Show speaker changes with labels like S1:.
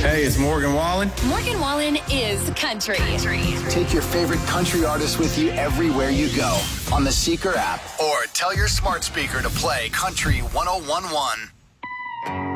S1: Hey, it's Morgan Wallen.
S2: Morgan Wallen is country.
S3: Take your favorite country artist with you everywhere you go on the Seeker app or tell your smart speaker to play Country 101.1.